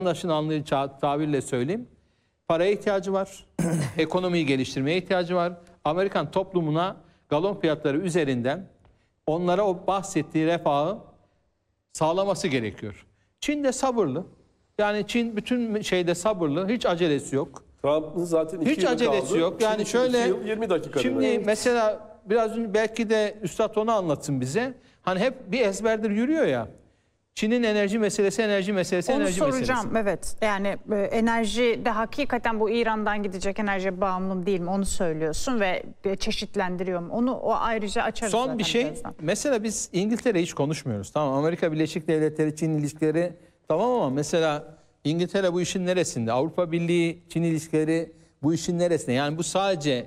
vatandaşın anlayacağı tabirle söyleyeyim. Paraya ihtiyacı var. Ekonomiyi geliştirmeye ihtiyacı var. Amerikan toplumuna galon fiyatları üzerinden onlara o bahsettiği refahı sağlaması gerekiyor. Çin de sabırlı. Yani Çin bütün şeyde sabırlı. Hiç acelesi yok. Trump'ın zaten 2 Hiç yılı acelesi kaldı. yok. Yani Çin şöyle 2 yıl 20 dakika. şimdi demek. mesela biraz önce belki de Üstad onu anlatsın bize. Hani hep bir ezberdir yürüyor ya. Çin'in enerji meselesi, enerji meselesi, Onu enerji soracağım, meselesi. evet. Yani enerji de hakikaten bu İran'dan gidecek enerjiye bağımlı değil mi? Onu söylüyorsun ve çeşitlendiriyorum. Onu o ayrıca açarız Son zaten bir şey. birazdan. Mesela biz İngiltere hiç konuşmuyoruz. Tamam, Amerika Birleşik Devletleri Çin ilişkileri tamam ama mesela İngiltere bu işin neresinde? Avrupa Birliği Çin ilişkileri bu işin neresinde? Yani bu sadece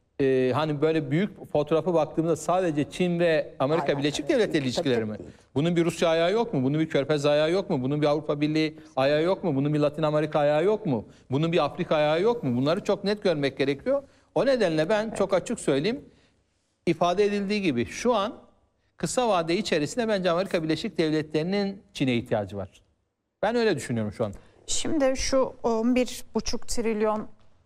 hani böyle büyük fotoğrafı baktığımızda sadece Çin ve Amerika Birleşik Devletleri ilişkileri mi? Bunun bir Rusya ayağı yok mu? Bunun bir Körfez ayağı yok mu? Bunun bir Avrupa Birliği ayağı yok mu? Bunun bir Latin Amerika ayağı yok mu? Bunun bir Afrika ayağı yok mu? Bunları çok net görmek gerekiyor. O nedenle ben çok açık söyleyeyim, ifade edildiği gibi şu an kısa vade içerisinde bence Amerika Birleşik Devletleri'nin Çin'e ihtiyacı var. Ben öyle düşünüyorum şu an. Şimdi şu 11,5 trilyon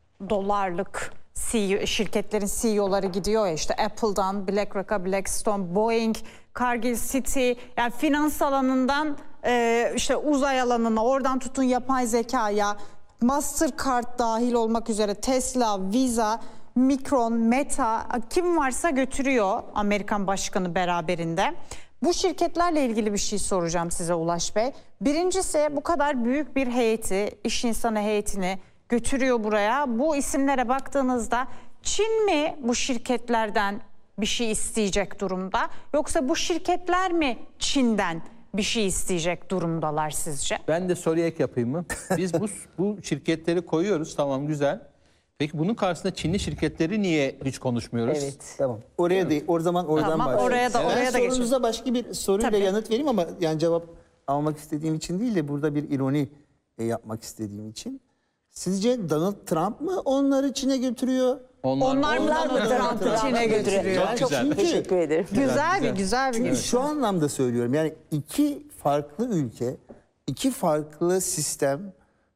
dolarlık şirketlerin CEO'ları gidiyor ya, işte Apple'dan BlackRock'a, Blackstone, Boeing, Cargill City, yani finans alanından işte uzay alanına, oradan tutun yapay zekaya, Mastercard dahil olmak üzere Tesla, Visa, Micron, Meta, kim varsa götürüyor Amerikan başkanı beraberinde. Bu şirketlerle ilgili bir şey soracağım size Ulaş Bey. Birincisi, bu kadar büyük bir heyeti, iş insanı heyetini götürüyor buraya. Bu isimlere baktığınızda Çin mi bu şirketlerden bir şey isteyecek durumda? Yoksa bu şirketler mi Çin'den bir şey isteyecek durumdalar sizce? Ben de soruya ek yapayım mı? Biz bu şirketleri koyuyoruz, tamam, güzel. Peki bunun karşısında Çinli şirketleri niye hiç konuşmuyoruz? Evet. Tamam. Oraya değil. O zaman oradan Tamam, başlayalım. oraya da geçelim. Sorunuza başka bir soruyla Tabii. yanıt vereyim ama yani cevap almak istediğim için değil de burada bir ironi yapmak istediğim için. Sizce Donald Trump mı onları Çin'e götürüyor? Onlar mı Trump'ı Çin'e götürüyor? Çok güzel. Çünkü, ederim. Güzel bir çünkü şu anlamda söylüyorum. Yani iki farklı ülke, iki farklı sistem,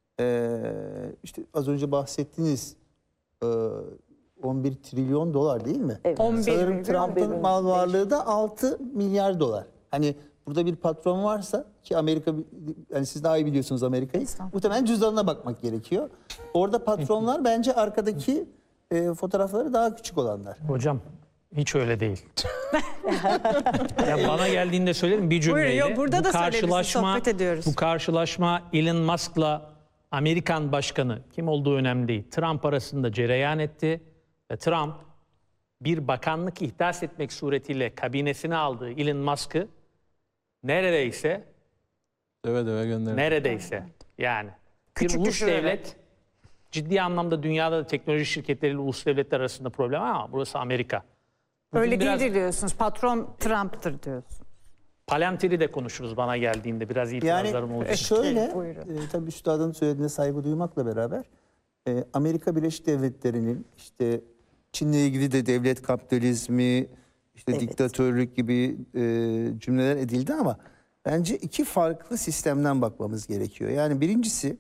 işte az önce bahsettiğiniz 11 trilyon dolar değil mi? Evet. 11 Sanırım milyon. Trump'ın mal varlığı da 6 milyar dolar. Hani burada bir patron varsa ki Amerika, yani siz daha iyi biliyorsunuz Amerika'yı. Muhtemelen cüzdanına bakmak gerekiyor. Orada patronlar bence arkadaki fotoğrafları daha küçük olanlar. Hocam hiç öyle değil. Ya bana geldiğinde söyledim bir cümleyle. Buyurun, burada da söylemişsin, sohbet ediyoruz. Bu karşılaşma Elon Musk'la Amerikan başkanı, kim olduğu önemli değil, Trump arasında cereyan etti ve Trump bir bakanlık ihdas etmek suretiyle kabinesine aldığı Elon Musk'ı neredeyse yani Küçük bir ulus düşürerek. devlet, ciddi anlamda dünyada da teknoloji şirketleriyle ulus devletler arasında problem var ama burası Amerika. Bugün Öyle biraz değildir diyorsunuz. Patron Trump'tır diyorsunuz. Palantiri de konuşuruz bana geldiğinde, biraz itirazlarım Yani olacak. şöyle, Buyurun. tabii üstadın söylediğine saygı duymakla beraber Amerika Birleşik Devletleri'nin işte Çin'le ilgili de devlet kapitalizmi, işte diktatörlük gibi cümleler edildi ama bence iki farklı sistemden bakmamız gerekiyor. Yani birincisi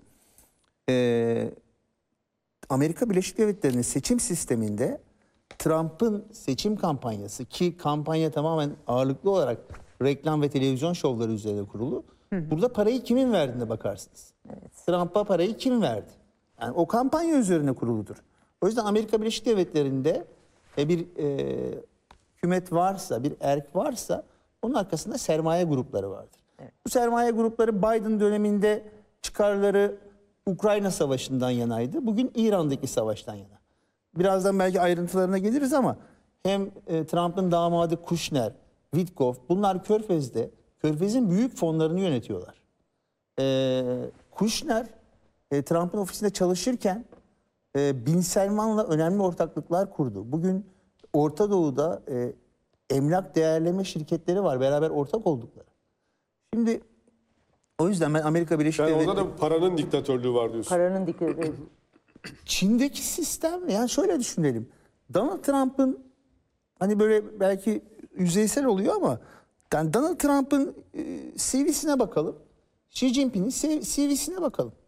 Amerika Birleşik Devletleri'nin seçim sisteminde Trump'ın seçim kampanyası, ki kampanya tamamen ağırlıklı olarak reklam ve televizyon şovları üzerine kurulu. Burada parayı kimin verdiğine bakarsınız. Trump'a parayı kim verdi? Yani o kampanya üzerine kuruludur. O yüzden Amerika Birleşik Devletleri'nde bir hükümet varsa, bir erk varsa onun arkasında sermaye grupları vardır. Bu sermaye grupları Biden döneminde çıkarları Ukrayna Savaşı'ndan yanaydı. Bugün İran'daki savaştan yana. Birazdan belki ayrıntılarına geliriz ama hem Trump'ın damadı Kushner, Witkoff, bunlar Körfez'in büyük fonlarını yönetiyorlar. Kushner Trump'ın ofisinde çalışırken Bin Selman'la önemli ortaklıklar kurdu. Bugün Orta Doğu'da emlak değerleme şirketleri var, beraber ortak oldukları. Şimdi o yüzden ben Amerika Birleşik Yani Devletleri... orada da paranın diktatörlüğü var diyorsun. Paranın dikkatleri. Çin'deki sistem, yani şöyle düşünelim. Donald Trump'ın, hani böyle belki yüzeysel oluyor ama yani Donald Trump'ın CV'sine bakalım. Xi Jinping'in CV'sine bakalım.